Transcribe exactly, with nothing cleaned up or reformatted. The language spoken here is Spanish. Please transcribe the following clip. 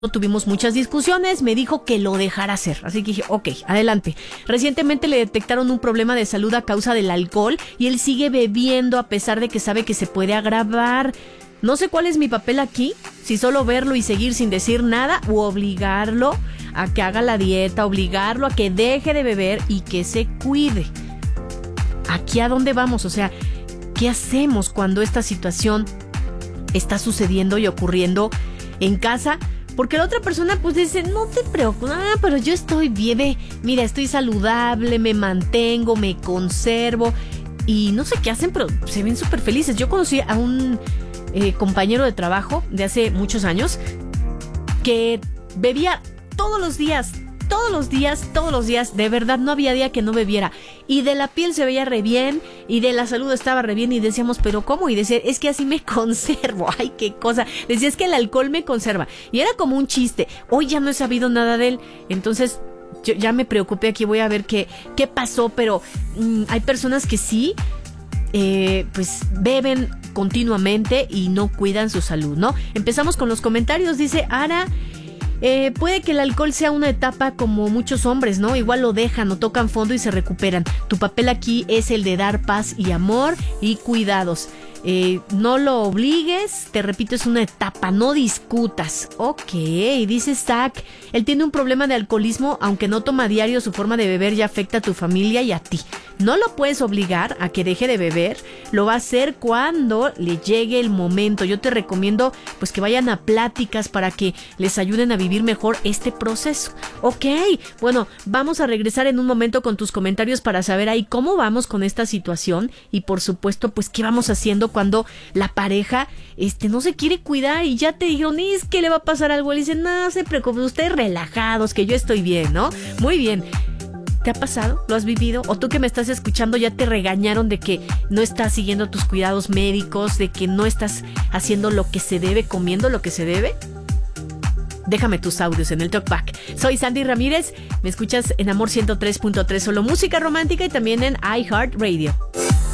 Tuvimos muchas discusiones, me dijo que lo dejara hacer, así que dije, ok, adelante. Recientemente le detectaron un problema de salud a causa del alcohol y él sigue bebiendo a pesar de que sabe que se puede agravar. No sé cuál es mi papel aquí, si solo verlo y seguir sin decir nada o obligarlo a que haga la dieta, obligarlo a que deje de beber y que se cuide. ¿Aquí a dónde vamos? O sea, ¿qué hacemos cuando esta situación está sucediendo y ocurriendo en casa? Porque la otra persona pues dice, no te preocupes, ah, pero yo estoy bien, ve, mira, estoy saludable, me mantengo, me conservo. Y no sé qué hacen, pero se ven súper felices. Yo conocí a un eh, compañero de trabajo de hace muchos años que bebía todos los días, todos los días, todos los días, de verdad no había día que no bebiera. Y de la piel se veía re bien, y de la salud estaba re bien, y decíamos, ¿pero cómo? Y decía, es que así me conservo, ay, qué cosa. Decía, es que el alcohol me conserva. Y era como un chiste. Hoy ya no he sabido nada de él, entonces yo ya me preocupé aquí, voy a ver qué, qué pasó, pero mmm, hay personas que sí, eh, pues beben continuamente y no cuidan su salud, ¿no? Empezamos con los comentarios, dice Ara. Eh, puede que el alcohol sea una etapa como muchos hombres, ¿no? Igual lo dejan o tocan fondo y se recuperan. Tu papel aquí es el de dar paz y amor y cuidados. Eh, no lo obligues, te repito, es una etapa, no discutas. Ok, dice Zach, él tiene un problema de alcoholismo, aunque no toma diario, su forma de beber ya afecta a tu familia y a ti. No lo puedes obligar a que deje de beber, lo va a hacer cuando le llegue el momento. Yo te recomiendo pues que vayan a pláticas para que les ayuden a vivir mejor este proceso. Ok, bueno, vamos a regresar en un momento con tus comentarios para saber ahí cómo vamos con esta situación y por supuesto pues qué vamos haciendo cuando la pareja este no se quiere cuidar y ya te dijeron, es que le va a pasar algo. Le dicen, no se preocupen, ustedes relajados, que yo estoy bien, ¿no? Muy bien. ¿Te ha pasado? ¿Lo has vivido? ¿O tú que me estás escuchando ya te regañaron de que no estás siguiendo tus cuidados médicos, de que no estás haciendo lo que se debe, comiendo lo que se debe? Déjame tus audios en el Talkback. Soy Sandy Ramírez, me escuchas en Amor ciento tres punto tres, solo música romántica, y también en iHeartRadio.